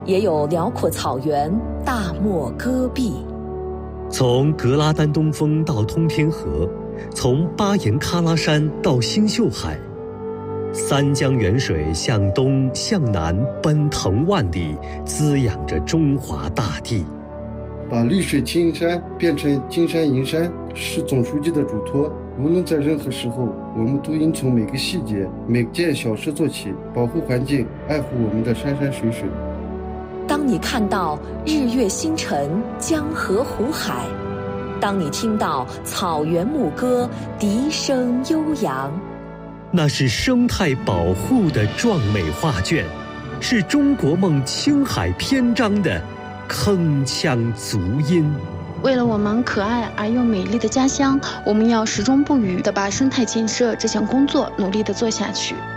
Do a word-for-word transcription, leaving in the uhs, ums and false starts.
也有辽阔草原、大漠戈壁。 从格拉丹东峰到通天河，从巴颜喀拉山到星宿海，三江源水向东向南奔腾万里，滋养着中华大地。 把绿水青山变成金山银山，是总书记的嘱托。无论在任何时候，我们都应从每个细节、每件小事做起，保护环境，爱护我们的山山水水。 当你看到日月星辰、江河湖海，当你听到草原牧歌、笛声悠扬， 那是生态保护的壮美画卷，是中国梦青海篇章的铿锵足音。 为了我们可爱而又美丽的家乡，我们要始终不渝地把生态建设这项工作努力地做下去。